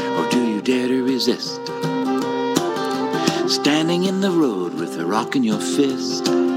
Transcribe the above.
or do you dare to resist? Standing in the road with a rock in your fist.